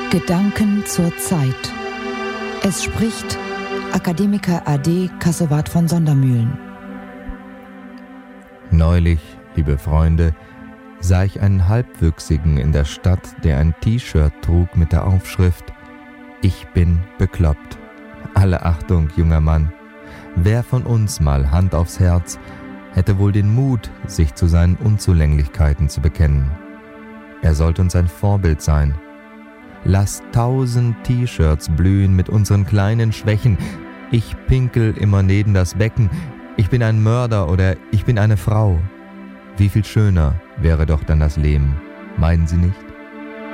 Gedanken zur Zeit. Es spricht Akademiker AD Kassowat von Sondermühlen. Neulich, liebe Freunde, sah ich einen Halbwüchsigen in der Stadt, der ein T-Shirt trug mit der Aufschrift »Ich bin bekloppt«. Alle Achtung, junger Mann. Wer von uns, mal Hand aufs Herz, hätte wohl den Mut, sich zu seinen Unzulänglichkeiten zu bekennen? Er sollte uns ein Vorbild sein. Lasst 1000 T-Shirts blühen mit unseren kleinen Schwächen. Ich pinkel immer neben das Becken. Ich bin ein Mörder oder ich bin eine Frau. Wie viel schöner wäre doch dann das Leben, meinen Sie nicht?